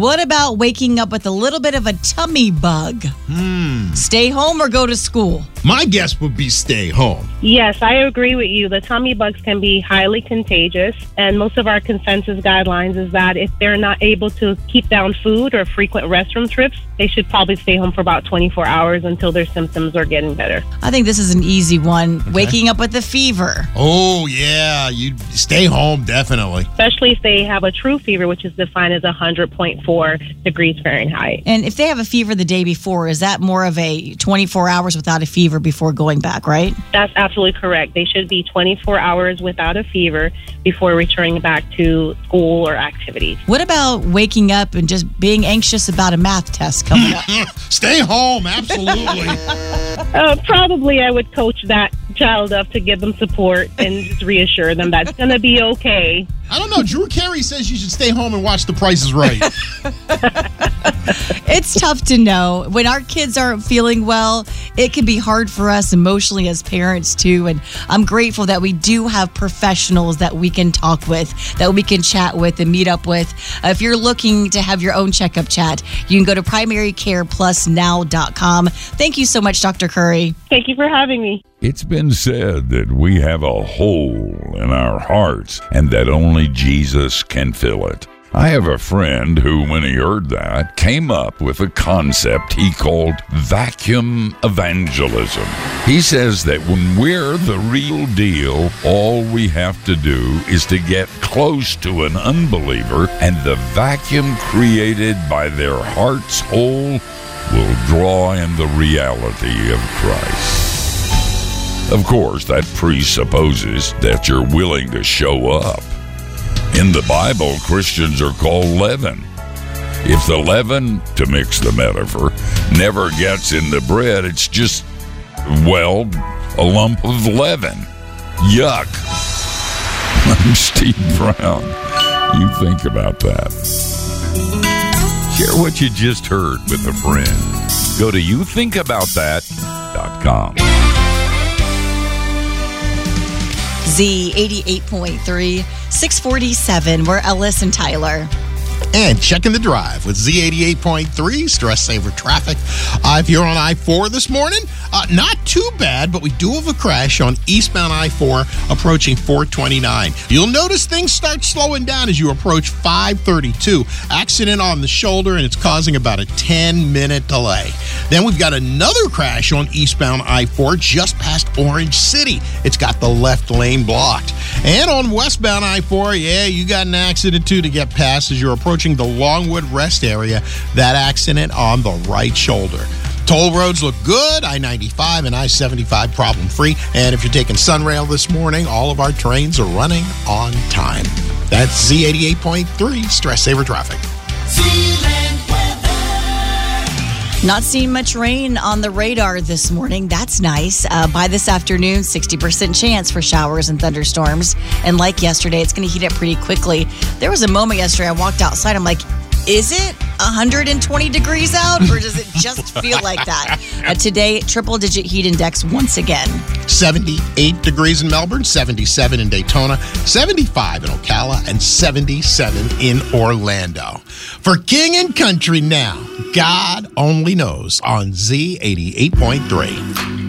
What about waking up with a little bit of a tummy bug? Stay home or go to school? My guess would be stay home. Yes, I agree with you. The tummy bugs can be highly contagious, and most of our consensus guidelines is that if they're not able to keep down food or frequent restroom trips, they should probably stay home for about 24 hours until their symptoms are getting better. I think this is an easy one. Okay. Waking up with a fever. Oh, yeah. You stay home, definitely. Especially if they have a true fever, which is defined as 100.4 degrees Fahrenheit. And if they have a fever the day before, is that more of a 24 hours without a fever before going back, right? That's absolutely correct. They should be 24 hours without a fever before returning back to school or activities. What about waking up and just being anxious about a math test coming up? Stay home, absolutely. Probably I would coach that child up to give them support and just reassure them that it's going to be okay. I don't know. Drew Carey says you should stay home and watch The Price is Right. It's tough to know. When our kids aren't feeling well, it can be hard for us emotionally as parents too. And I'm grateful that we do have professionals that we can talk with, that we can chat with and meet up with. If you're looking to have your own checkup chat, you can go to primarycareplusnow.com. Thank you so much, Dr. Curry. Thank you for having me. It's been said that we have a hole in our hearts and that only Jesus can fill it. I have a friend who, when he heard that, came up with a concept he called vacuum evangelism. He says that when we're the real deal, all we have to do is to get close to an unbeliever, and the vacuum created by their heart's hole will draw in the reality of Christ. Of course, that presupposes that you're willing to show up. In the Bible, Christians are called leaven. If the leaven, to mix the metaphor, never gets in the bread, it's just, well, a lump of leaven. Yuck. I'm Steve Brown. You think about that. Share what you just heard with a friend. Go to youthinkaboutthat.com. Z88.3, 647. We're Ellis and Tyler. And checking the drive with Z88.3, stress saver traffic. If you're on I-4 this morning, not too bad, but we do have a crash on eastbound I-4 approaching 429. You'll notice things start slowing down as you approach 532. Accident on the shoulder, and it's causing about a 10-minute delay. Then we've got another crash on eastbound I-4 just past Orange City. It's got the left lane blocked. And on westbound I-4, yeah, you got an accident too to get past as you're approaching the Longwood Rest area. That accident on the right shoulder. Toll roads look good. I-95 and I-75 problem-free. And if you're taking Sunrail this morning, all of our trains are running on time. That's Z88.3 stress saver traffic. Not seeing much rain on the radar this morning. That's nice. By this afternoon, 60% chance for showers and thunderstorms. And like yesterday, it's going to heat up pretty quickly. There was a moment yesterday I walked outside. I'm like, is it 120 degrees out, or does it just feel like that? Today, triple-digit heat index once again. 78 degrees in Melbourne, 77 in Daytona, 75 in Ocala, and 77 in Orlando. For King and Country now, God Only Knows on Z88.3.